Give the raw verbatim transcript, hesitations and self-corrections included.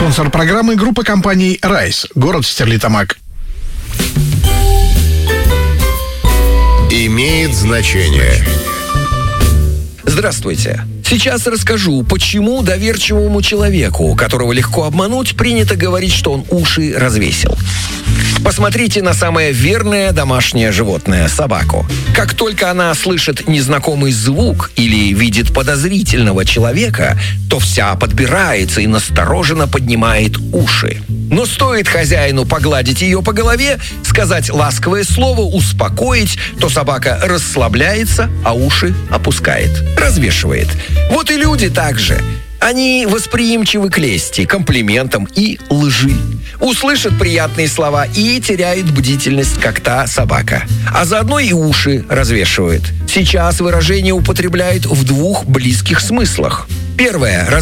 Спонсор программы — группа компаний «Райс», город Стерлитамак. Имеет значение. Здравствуйте. Сейчас расскажу, почему доверчивому человеку, которого легко обмануть, принято говорить, что он уши развесил. Посмотрите на самое верное домашнее животное – собаку. Как только она слышит незнакомый звук или видит подозрительного человека, то вся подбирается и настороженно поднимает уши. Но стоит хозяину погладить ее по голове, сказать ласковое слово, успокоить, то собака расслабляется, а уши опускает, развешивает. Вот и люди так же. Они восприимчивы к лести, комплиментам и лжи. Услышат приятные слова и теряют бдительность, как та собака. А заодно и уши развешивают. Сейчас выражение употребляют в двух близких смыслах. Первое.